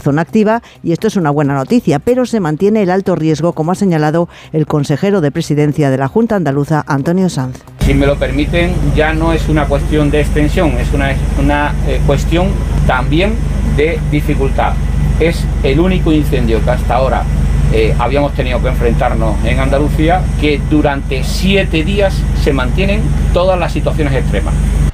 zona activa y esto es una buena noticia, pero se mantiene el alto riesgo, como ha señalado el consejero de Presidencia de la Junta Andaluza, Antonio Sanz. Si me lo permiten, ya no es una cuestión de extensión, es una cuestión también de dificultad. Es el único incendio que hasta ahora habíamos tenido que enfrentarnos en Andalucía, que durante 7 días se mantienen todas las situaciones extremas.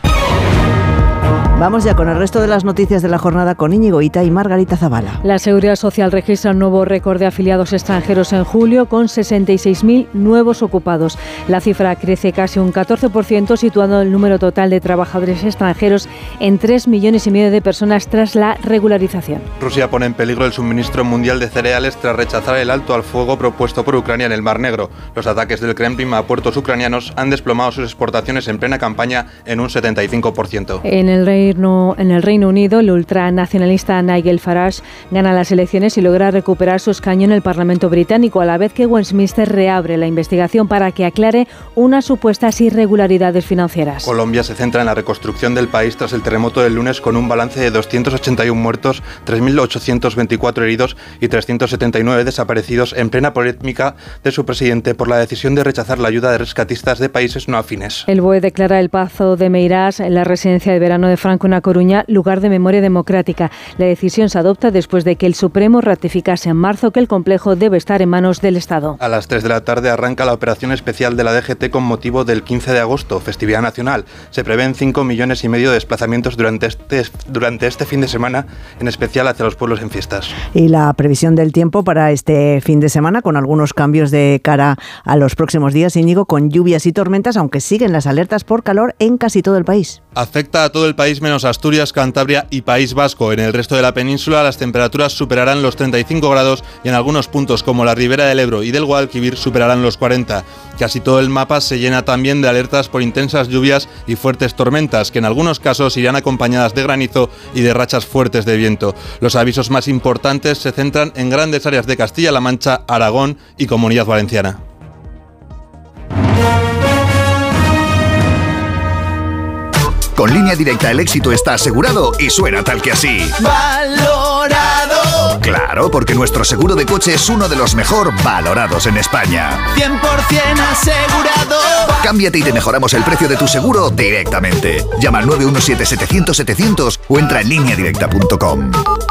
Vamos ya con el resto de las noticias de la jornada con Íñigo Hita y Margarita Zavala. La Seguridad Social registra un nuevo récord de afiliados extranjeros en julio, con 66.000 nuevos ocupados. La cifra crece casi un 14%, situando el número total de trabajadores extranjeros en 3,5 millones de personas tras la regularización. Rusia pone en peligro el suministro mundial de cereales tras rechazar el alto al fuego propuesto por Ucrania en el Mar Negro. Los ataques del Kremlin a puertos ucranianos han desplomado sus exportaciones en plena campaña en un 75%. En el Reino Unido, el ultranacionalista Nigel Farage gana las elecciones y logra recuperar su escaño en el Parlamento británico, a la vez que Westminster reabre la investigación para que aclare unas supuestas irregularidades financieras. Colombia se centra en la reconstrucción del país tras el terremoto del lunes, con un balance de 281 muertos, 3.824 heridos y 379 desaparecidos, en plena polémica de su presidente por la decisión de rechazar la ayuda de rescatistas de países no afines. El BOE declara el Pazo de Meirás, la residencia de verano de Franco en A Coruña, lugar de memoria democrática. La decisión se adopta después de que el Supremo ratificase en marzo que el complejo debe estar en manos del Estado. A las 3 de la tarde arranca la operación especial de la DGT con motivo del 15 de agosto, festividad nacional. Se prevén 5,5 millones de desplazamientos durante este fin de semana, en especial hacia los pueblos en fiestas. Y la previsión del tiempo para este fin de semana, con algunos cambios de cara a los próximos días, Íñigo, con lluvias y tormentas, aunque siguen las alertas por calor en casi todo el país. Afecta a todo el país menos Asturias, Cantabria y País Vasco. En el resto de la península las temperaturas superarán los 35 grados y en algunos puntos como la Ribera del Ebro y del Guadalquivir superarán los 40. Casi todo el mapa se llena también de alertas por intensas lluvias y fuertes tormentas, que en algunos casos irán acompañadas de granizo y de rachas fuertes de viento. Los avisos más importantes se centran en grandes áreas de Castilla-La Mancha, Aragón y Comunidad Valenciana. Con Línea Directa el éxito está asegurado y suena tal que así. ¡Valorado! Claro, porque nuestro seguro de coche es uno de los mejor valorados en España. 100% asegurado. Cámbiate y te mejoramos el precio de tu seguro directamente. Llama al 917-700-700 o entra en lineadirecta.com.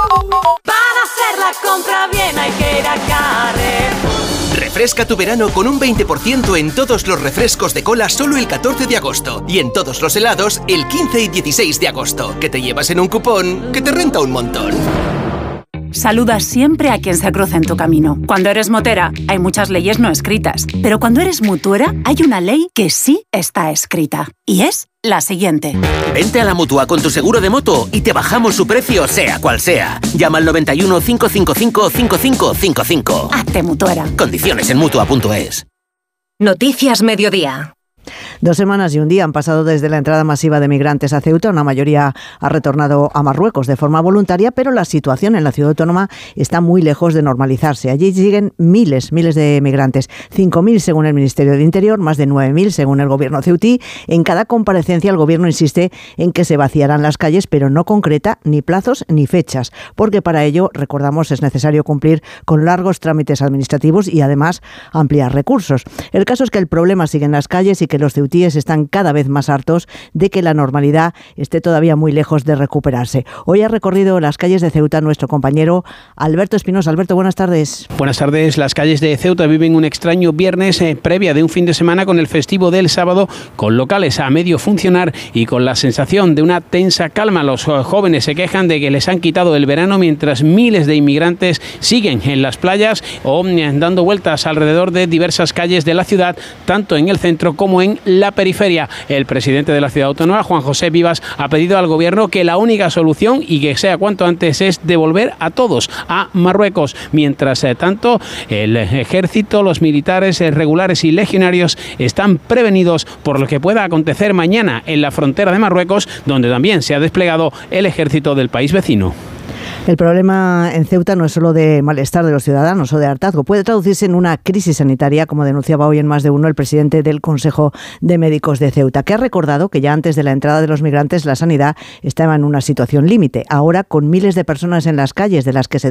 Para hacer la compra bien hay que ir a Carrefour. Refresca tu verano con un 20% en todos los refrescos de cola solo el 14 de agosto y en todos los helados el 15 y 16 de agosto, que te llevas en un cupón que te renta un montón. Saluda siempre a quien se cruza en tu camino. Cuando eres motera, hay muchas leyes no escritas, pero cuando eres mutuera, hay una ley que sí está escrita, y es la siguiente. Vente a la Mutua con tu seguro de moto y te bajamos su precio sea cual sea. Llama al 91 555 5555. Hazte mutuera. Condiciones en Mutua.es. Noticias Mediodía. 2 semanas y un día han pasado desde la entrada masiva de migrantes a Ceuta. Una mayoría ha retornado a Marruecos de forma voluntaria, pero la situación en la ciudad autónoma está muy lejos de normalizarse. Allí siguen miles de migrantes, 5.000 según el Ministerio de Interior, más de 9.000 según el gobierno ceutí. En cada comparecencia el gobierno insiste en que se vaciarán las calles, pero no concreta ni plazos ni fechas, porque para ello, recordamos, es necesario cumplir con largos trámites administrativos y además ampliar recursos. El caso es que el problema sigue en las calles y que los ceutíes están cada vez más hartos de que la normalidad esté todavía muy lejos de recuperarse. Hoy ha recorrido las calles de Ceuta nuestro compañero Alberto Espinosa. Alberto, buenas tardes. Buenas tardes. Las calles de Ceuta viven un extraño viernes previa de un fin de semana con el festivo del sábado, con locales a medio funcionar y con la sensación de una tensa calma. Los jóvenes se quejan de que les han quitado el verano mientras miles de inmigrantes siguen en las playas o dando vueltas alrededor de diversas calles de la ciudad, tanto en el centro como en la periferia. El presidente de la ciudad autónoma, Juan José Vivas, ha pedido al gobierno que la única solución, y que sea cuanto antes, es devolver a todos a Marruecos. Mientras tanto, el ejército, los militares regulares y legionarios están prevenidos por lo que pueda acontecer mañana en la frontera de Marruecos, donde también se ha desplegado el ejército del país vecino. El problema en Ceuta no es solo de malestar de los ciudadanos o de hartazgo, puede traducirse en una crisis sanitaria, como denunciaba hoy en Más de Uno el presidente del Consejo de Médicos de Ceuta, que ha recordado que ya antes de la entrada de los migrantes la sanidad estaba en una situación límite. Ahora, con miles de personas en las calles de las que se